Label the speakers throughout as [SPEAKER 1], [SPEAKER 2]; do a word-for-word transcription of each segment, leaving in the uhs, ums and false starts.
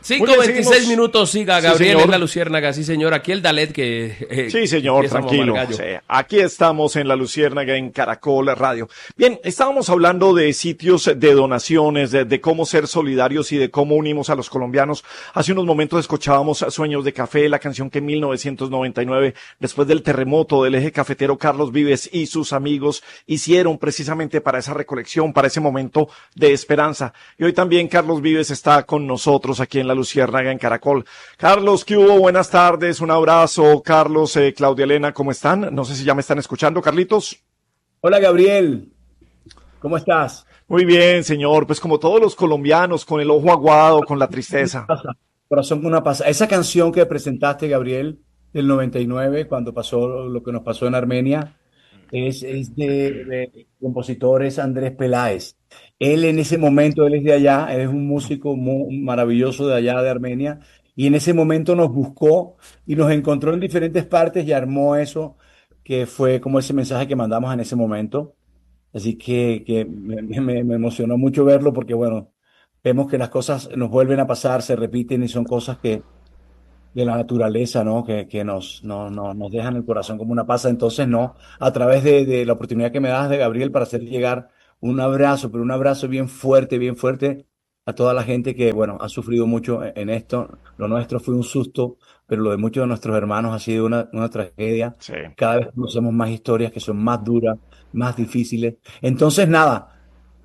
[SPEAKER 1] cinco veintiséis minutos, siga Gabriel sí, en La Luciérnaga, sí señor, aquí el Dalet que...
[SPEAKER 2] Eh, sí señor, tranquilo, sí. Aquí estamos en La Luciérnaga en Caracol Radio. Bien, estábamos hablando de sitios de donaciones, de, de cómo ser solidarios y de cómo unimos a los colombianos. Hace unos momentos escuchábamos Sueños de Café, la canción que en mil novecientos noventa y nueve, después del terremoto del eje cafetero, Carlos Vives y sus amigos hicieron precisamente para esa recolección, para ese momento de esperanza. Y hoy también Carlos Vives está con nosotros aquí en La Luciérnaga en Caracol. Carlos, ¿qué hubo? Buenas tardes, un abrazo. Carlos, eh, Claudia Elena, ¿cómo están? No sé si ya me están escuchando, Carlitos.
[SPEAKER 3] Hola, Gabriel. ¿Cómo estás?
[SPEAKER 2] Muy bien, señor. Pues como todos los colombianos, con el ojo aguado, con la tristeza.
[SPEAKER 3] Corazón con una pasa. Esa canción que presentaste, Gabriel, del noventa y nueve, cuando pasó lo que nos pasó en Armenia, es, es de, de compositores Andrés Peláez. Él en ese momento, él es de allá, él es un músico muy maravilloso de allá de Armenia, y en ese momento nos buscó y nos encontró en diferentes partes y armó eso, que fue como ese mensaje que mandamos en ese momento. Así que, que me, me, me emocionó mucho verlo porque, bueno, vemos que las cosas nos vuelven a pasar, se repiten y son cosas que de la naturaleza, ¿no? Que, que nos, no, no, nos dejan el corazón como una pasa. Entonces, no, a través de, de la oportunidad que me das de Gabriel para hacer llegar un abrazo, pero un abrazo bien fuerte, bien fuerte a toda la gente que, bueno, ha sufrido mucho en esto. Lo nuestro fue un susto, pero lo de muchos de nuestros hermanos ha sido una, una tragedia.
[SPEAKER 2] Sí.
[SPEAKER 3] Cada vez conocemos más historias que son más duras, más difíciles. Entonces, nada,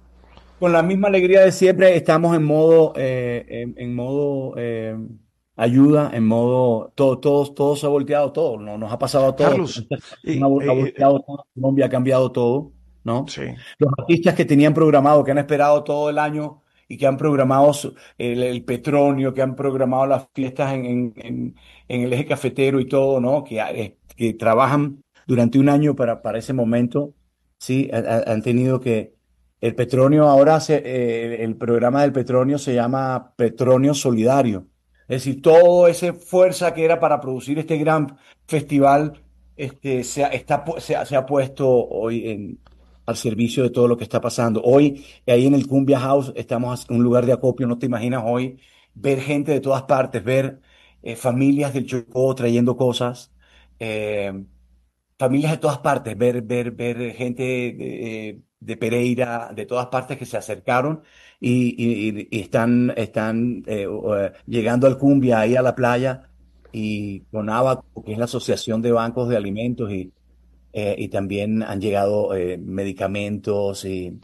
[SPEAKER 3] con la misma alegría de siempre, estamos en modo, eh, en, en modo eh, ayuda, en modo, todo, todo, todo se ha volteado todo, ¿no? Nos ha pasado todo.
[SPEAKER 2] Carlos,
[SPEAKER 3] y, ha volteado eh, todo, Colombia ha cambiado todo, ¿no?
[SPEAKER 2] Sí.
[SPEAKER 3] Los artistas que tenían programado, que han esperado todo el año y que han programado el, el Petronio, que han programado las fiestas en, en, en, en el eje cafetero y todo, ¿no? Que, que trabajan durante un año para, para ese momento, sí, ha, han tenido que... El Petronio ahora, se, eh, el programa del Petronio se llama Petronio Solidario. Es decir, toda esa fuerza que era para producir este gran festival este, se, ha, está, se, ha, se ha puesto hoy en, al servicio de todo lo que está pasando. Hoy, ahí en el Cumbia House, estamos en un lugar de acopio, no te imaginas hoy ver gente de todas partes, ver eh, familias del Chocó trayendo cosas, eh, familias de todas partes, ver, ver, ver gente de, de Pereira, de todas partes que se acercaron y, y, y están, están eh, uh, llegando al Cumbia, ahí a la playa, y con Abaco, que es la Asociación de Bancos de Alimentos, y, eh, y también han llegado eh, medicamentos y,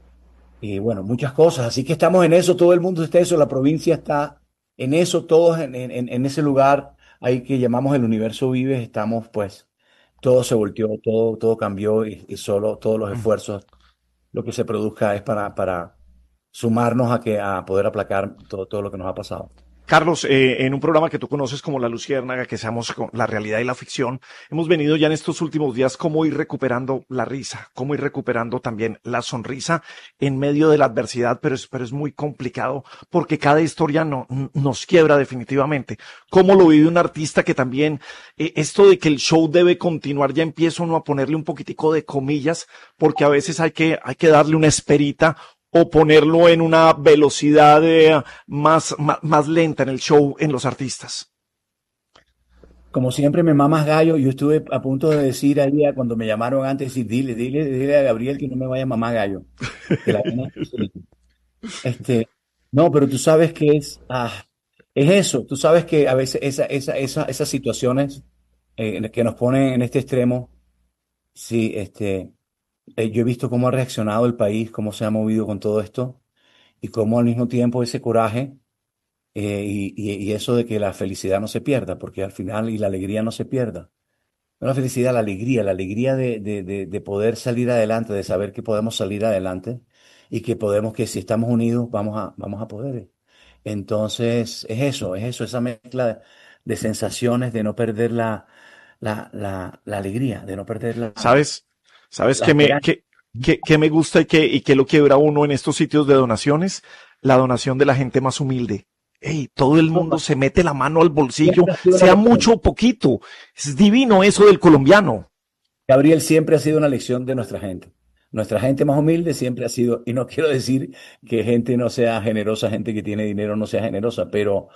[SPEAKER 3] y, bueno, muchas cosas. Así que estamos en eso, todo el mundo está en eso, la provincia está en eso, todos en, en, en ese lugar ahí que llamamos el Universo Vives, estamos pues... Todo se volteó, todo, todo cambió y, y solo todos los esfuerzos, lo que se produzca es para, para sumarnos a, que, a poder aplacar todo, todo lo que nos ha pasado.
[SPEAKER 2] Carlos, eh, en un programa que tú conoces como La Luciérnaga, que seamos con la realidad y la ficción, hemos venido ya en estos últimos días cómo ir recuperando la risa, cómo ir recuperando también la sonrisa en medio de la adversidad, pero es, pero es muy complicado porque cada historia no, nos quiebra definitivamente. ¿Cómo lo vive un artista que también, eh, esto de que el show debe continuar, ya empiezo uno a ponerle un poquitico de comillas, porque a veces hay que, hay que darle una esperita o ponerlo en una velocidad eh, más, más, más lenta en el show en los artistas?
[SPEAKER 3] Como siempre me mamas gallo, yo estuve a punto de decir ahí cuando me llamaron antes, decir, dile, dile, dile a Gabriel que no me vaya a mamar gallo. Que la este, no, pero tú sabes que es, ah, es eso, tú sabes que a veces esa, esa, esa, esas situaciones eh, que nos ponen en este extremo, sí, este... Eh, yo he visto cómo ha reaccionado el país, cómo se ha movido con todo esto y cómo al mismo tiempo ese coraje eh, y, y, y eso de que la felicidad no se pierda, porque al final y la alegría no se pierda. No la felicidad, la alegría, la alegría de, de, de, de poder salir adelante, de saber que podemos salir adelante y que podemos, que si estamos unidos vamos a, vamos a poder. Entonces es eso, es eso, esa mezcla de, de sensaciones, de no perder la, la, la, la alegría, de no perder la...
[SPEAKER 2] ¿Sabes? ¿Sabes qué me, qué, qué, qué me gusta y qué, y qué lo quiebra uno en estos sitios de donaciones? La donación de la gente más humilde. Ey, todo el mundo se mete la mano al bolsillo, sea mucho o poquito. Es divino eso del colombiano.
[SPEAKER 3] Gabriel, siempre ha sido una lección de nuestra gente. Nuestra gente más humilde siempre ha sido, y no quiero decir que gente no sea generosa, gente que tiene dinero no sea generosa, pero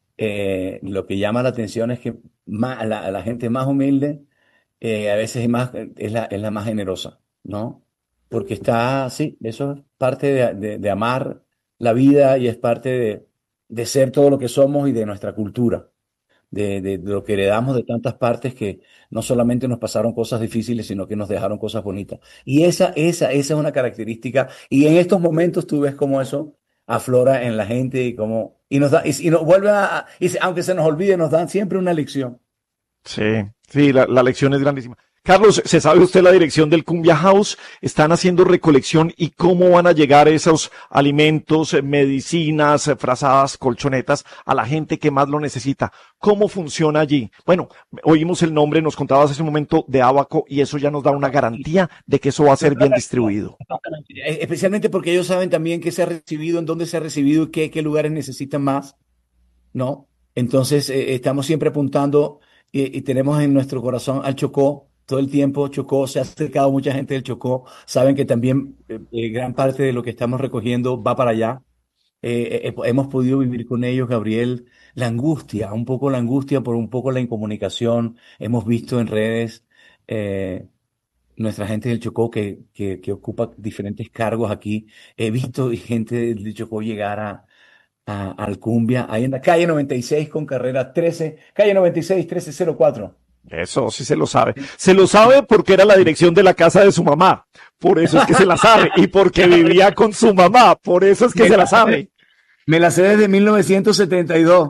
[SPEAKER 3] eh, lo que llama la atención es que más, la, la gente más humilde eh, a veces es, más, es, la, es la más generosa, ¿no? Porque está, sí, eso es parte de, de, de amar la vida y es parte de, de ser todo lo que somos y de nuestra cultura, de, de, de lo que heredamos de tantas partes que no solamente nos pasaron cosas difíciles, sino que nos dejaron cosas bonitas. Y esa, esa, esa es una característica. Y en estos momentos tú ves cómo eso aflora en la gente y cómo, y nos da, y, y nos vuelve a, y aunque se nos olvide, nos dan siempre una lección.
[SPEAKER 2] Sí, sí, la, la lección es grandísima. Carlos, ¿se sabe usted la dirección del Cumbia House? ¿Están haciendo recolección y cómo van a llegar esos alimentos, medicinas, frazadas, colchonetas a la gente que más lo necesita? ¿Cómo funciona allí? Bueno, oímos el nombre, nos contabas hace un momento de Abaco y eso ya nos da una garantía de que eso va a ser bien distribuido.
[SPEAKER 3] Especialmente porque ellos saben también qué se ha recibido, en dónde se ha recibido y qué, qué lugares necesitan más, ¿no? Entonces, eh, estamos siempre apuntando y, y tenemos en nuestro corazón al Chocó. Todo el tiempo Chocó, se ha acercado mucha gente del Chocó, saben que también eh, eh, gran parte de lo que estamos recogiendo va para allá. Eh, eh, hemos podido vivir con ellos, Gabriel, la angustia, un poco la angustia por un poco la incomunicación. Hemos visto en redes eh, nuestra gente del Chocó que, que, que ocupa diferentes cargos aquí. He visto gente del Chocó llegar a, a, al Cumbia, ahí en la calle noventa y seis con carrera trece, calle noventa y seis, trece cero cuatro.
[SPEAKER 2] Eso sí se lo sabe. Se lo sabe porque era la dirección de la casa de su mamá. Por eso es que se la sabe. Y porque vivía con su mamá. Por eso es que se la sabe.
[SPEAKER 3] Me la sé desde mil novecientos setenta y dos.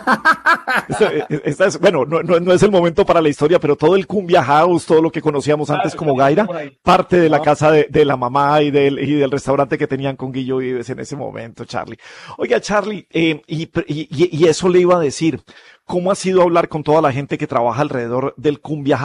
[SPEAKER 2] Esta, esta es, bueno, no, no, no es el momento para la historia, pero todo el Cumbia House, todo lo que conocíamos antes como Gaira, parte de la casa de, de la mamá y del, y del restaurante que tenían con Guillo Vives en ese momento, Charlie. Oiga, Charlie, eh, y, y, y eso le iba a decir. ¿Cómo ha sido hablar con toda la gente que trabaja alrededor del Cumbia House?